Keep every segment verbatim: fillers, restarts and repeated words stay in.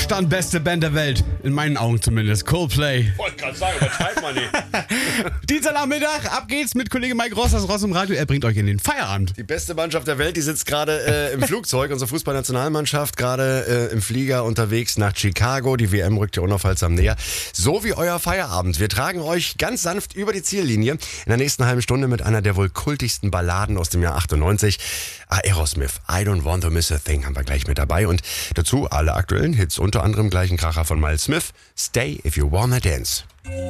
Abstand beste Band der Welt. In meinen Augen zumindest. Coldplay. Wollte gerade sagen, übertreibt man nicht. Dienstagnachmittag, ab geht's mit Kollege Mike Ross aus Ross im Radio. Er bringt euch in den Feierabend. Die beste Mannschaft der Welt, die sitzt gerade äh, im Flugzeug. Unsere Fußballnationalmannschaft gerade äh, im Flieger unterwegs nach Chicago. Die W M rückt ja unaufhaltsam näher. So wie euer Feierabend. Wir tragen euch ganz sanft über die Ziellinie. In der nächsten halben Stunde mit einer der wohl kultigsten Balladen aus dem Jahr achtundneunzig. Aerosmith, I Don't Want to Miss a Thing haben wir gleich mit dabei. Und dazu alle aktuellen Hits, unter anderem gleich ein Kracher von Miles Smith. Stay if you wanna dance.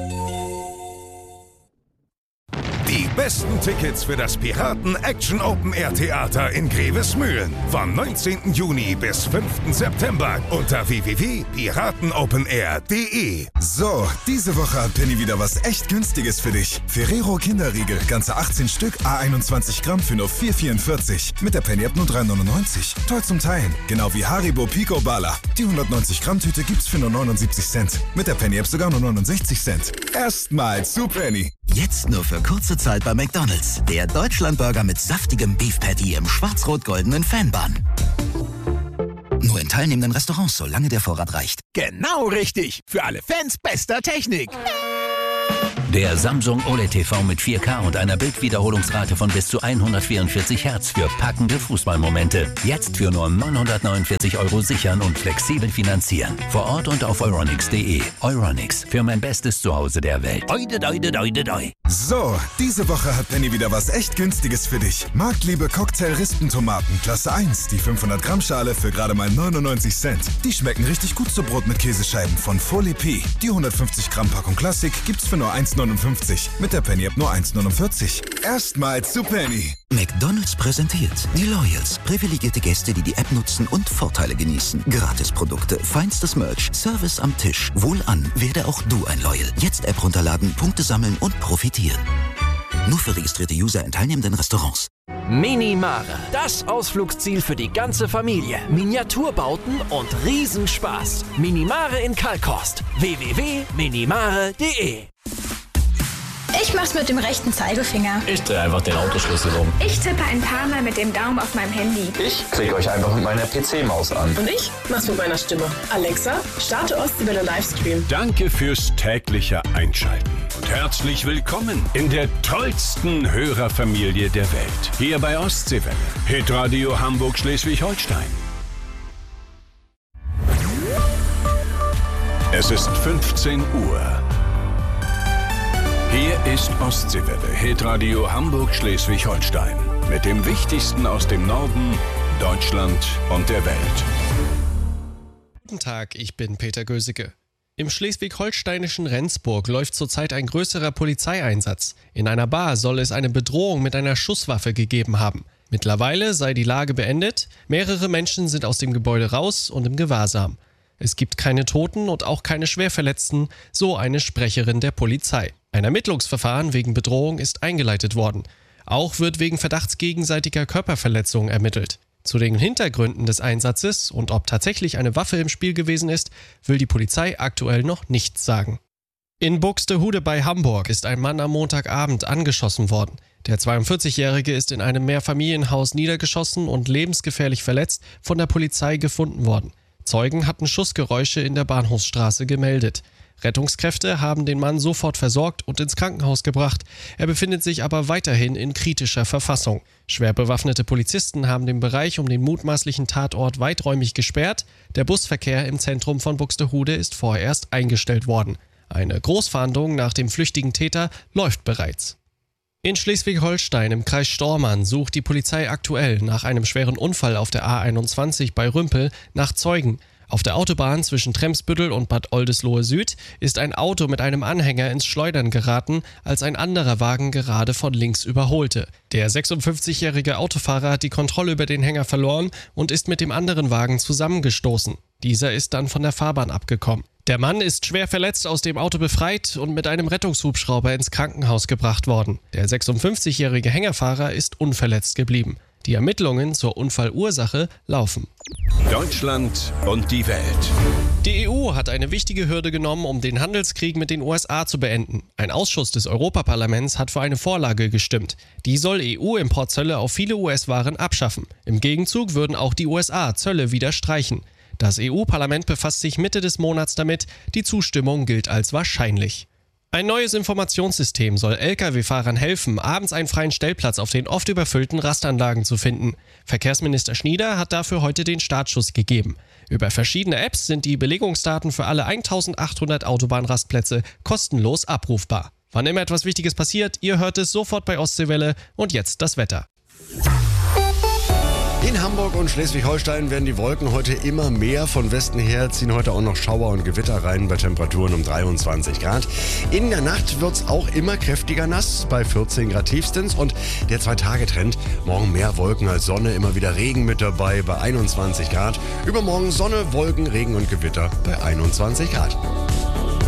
Die besten Tickets für das Piraten Action Open Air Theater in Grevesmühlen vom neunzehnten Juni bis fünften September unter w w w punkt piratenopenair punkt de. So, diese Woche hat Penny wieder was echt Günstiges für dich. Ferrero Kinderriegel, ganze achtzehn Stück, à einundzwanzig Gramm für nur vier vierundvierzig. Mit der Penny App nur drei neunundneunzig. Toll zum Teilen. Genau wie Haribo Pico Bala. Die hundertneunzig Gramm Tüte gibt's für nur neunundsiebzig Cent. Mit der Penny App sogar nur neunundsechzig Cent. Erstmal zu Penny. Jetzt nur für kurze Zeit bei McDonald's. Der Deutschlandburger mit saftigem Beef Patty im schwarz-rot-goldenen Fanbun. Nur in teilnehmenden Restaurants, solange der Vorrat reicht. Genau richtig. Für alle Fans bester Technik. Der Samsung O L E D T V mit vier K und einer Bildwiederholungsrate von bis zu hundertvierundvierzig Hertz für packende Fußballmomente. Jetzt für nur neunhundertneunundvierzig Euro sichern und flexibel finanzieren. Vor Ort und auf euronics punkt de. Euronics, für mein bestes Zuhause der Welt. Oide, oide, oide, oide. So, diese Woche hat Penny wieder was echt Günstiges für dich. Marktliebe Cocktail-Rispentomaten, Klasse eins, die fünfhundert Gramm Schale für gerade mal neunundneunzig Cent. Die schmecken richtig gut zu Brot mit Käsescheiben von Folie P. Die hundertfünfzig Gramm Packung Klassik gibt's für nur eins neunundfünfzig. Mit der Penny App nur eins neunundvierzig. Erstmal zu Penny. McDonald's präsentiert die Loyals. Privilegierte Gäste, die die App nutzen und Vorteile genießen. Gratisprodukte, feinstes Merch, Service am Tisch. Wohlan, werde auch du ein Loyal. Jetzt App runterladen, Punkte sammeln und profitieren. Nur für registrierte User in teilnehmenden Restaurants. Minimare, das Ausflugsziel für die ganze Familie. Miniaturbauten und Riesenspaß. Minimare in Kalkhorst. w w w punkt minimare punkt de. Ich mach's mit dem rechten Zeigefinger. Ich drehe einfach den Autoschlüssel um. Ich tippe ein paar Mal mit dem Daumen auf meinem Handy. Ich klicke euch einfach mit meiner P C-Maus an. Und ich mach's mit meiner Stimme. Alexa, starte Ostseewelle Livestream. Danke fürs tägliche Einschalten. Und herzlich willkommen in der tollsten Hörerfamilie der Welt. Hier bei Ostseewelle. Hitradio Hamburg-Schleswig-Holstein. Es ist fünfzehn Uhr. Hier ist Ostseewelle, Hitradio Hamburg-Schleswig-Holstein. Mit dem Wichtigsten aus dem Norden, Deutschland und der Welt. Guten Tag, ich bin Peter Göseke. Im schleswig-holsteinischen Rendsburg läuft zurzeit ein größerer Polizeieinsatz. In einer Bar soll es eine Bedrohung mit einer Schusswaffe gegeben haben. Mittlerweile sei die Lage beendet, mehrere Menschen sind aus dem Gebäude raus und im Gewahrsam. Es gibt keine Toten und auch keine Schwerverletzten, so eine Sprecherin der Polizei. Ein Ermittlungsverfahren wegen Bedrohung ist eingeleitet worden. Auch wird wegen Verdachts gegenseitiger Körperverletzung ermittelt. Zu den Hintergründen des Einsatzes und ob tatsächlich eine Waffe im Spiel gewesen ist, will die Polizei aktuell noch nichts sagen. In Buxtehude bei Hamburg ist ein Mann am Montagabend angeschossen worden. Der zweiundvierzigjährige ist in einem Mehrfamilienhaus niedergeschossen und lebensgefährlich verletzt von der Polizei gefunden worden. Zeugen hatten Schussgeräusche in der Bahnhofsstraße gemeldet. Rettungskräfte haben den Mann sofort versorgt und ins Krankenhaus gebracht. Er befindet sich aber weiterhin in kritischer Verfassung. Schwer bewaffnete Polizisten haben den Bereich um den mutmaßlichen Tatort weiträumig gesperrt. Der Busverkehr im Zentrum von Buxtehude ist vorerst eingestellt worden. Eine Großfahndung nach dem flüchtigen Täter läuft bereits. In Schleswig-Holstein im Kreis Stormarn sucht die Polizei aktuell nach einem schweren Unfall auf der A einundzwanzig bei Rümpel nach Zeugen. Auf der Autobahn zwischen Tremsbüttel und Bad Oldesloe Süd ist ein Auto mit einem Anhänger ins Schleudern geraten, als ein anderer Wagen gerade von links überholte. Der sechsundfünfzigjährige Autofahrer hat die Kontrolle über den Hänger verloren und ist mit dem anderen Wagen zusammengestoßen. Dieser ist dann von der Fahrbahn abgekommen. Der Mann ist schwer verletzt aus dem Auto befreit und mit einem Rettungshubschrauber ins Krankenhaus gebracht worden. Der sechsundfünfzigjährige Hängerfahrer ist unverletzt geblieben. Die Ermittlungen zur Unfallursache laufen. Deutschland und die Welt. Die E U hat eine wichtige Hürde genommen, um den Handelskrieg mit den U S A zu beenden. Ein Ausschuss des Europaparlaments hat für eine Vorlage gestimmt. Die soll E U-Importzölle auf viele U S-Waren abschaffen. Im Gegenzug würden auch die U S A Zölle wieder streichen. Das E U-Parlament befasst sich Mitte des Monats damit. Die Zustimmung gilt als wahrscheinlich. Ein neues Informationssystem soll L K W-Fahrern helfen, abends einen freien Stellplatz auf den oft überfüllten Rastanlagen zu finden. Verkehrsminister Schnieder hat dafür heute den Startschuss gegeben. Über verschiedene Apps sind die Belegungsdaten für alle eintausendachthundert Autobahnrastplätze kostenlos abrufbar. Wann immer etwas Wichtiges passiert, ihr hört es sofort bei Ostseewelle. Und jetzt das Wetter. In Hamburg und Schleswig-Holstein werden die Wolken heute immer mehr. Von Westen her ziehen heute auch noch Schauer und Gewitter rein bei Temperaturen um dreiundzwanzig Grad. In der Nacht wird es auch immer kräftiger nass, bei vierzehn Grad tiefstens. Und der Zwei-Tage-Trend, morgen mehr Wolken als Sonne, immer wieder Regen mit dabei bei einundzwanzig Grad. Übermorgen Sonne, Wolken, Regen und Gewitter bei einundzwanzig Grad.